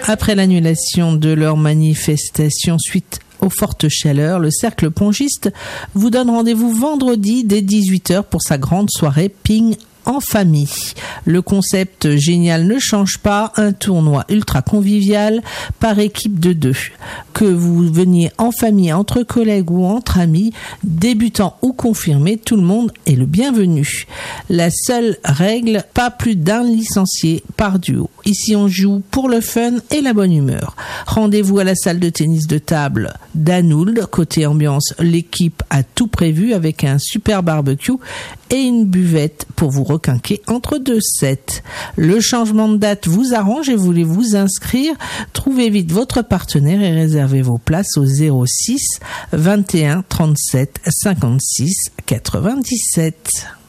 Après l'annulation de leur manifestation suite aux fortes chaleurs, le Cercle Pongiste vous donne rendez-vous vendredi dès 18h pour sa grande soirée Ping en famille. Le concept génial ne change pas, un tournoi ultra convivial par équipe de 2. Que vous veniez en famille, entre collègues ou entre amis, débutants ou confirmés, tout le monde est le bienvenu. La seule règle, pas plus d'un licencié par duo. Ici on joue pour le fun et la bonne humeur. Rendez-vous à la salle de tennis de table d'Anould. Côté ambiance, l'équipe a tout prévu avec un super barbecue et une buvette pour vous requinquer entre 2 sets. Le changement de date vous arrange et voulez vous inscrire? Trouvez vite votre partenaire et réservez vos places au 06 21 37 56 97.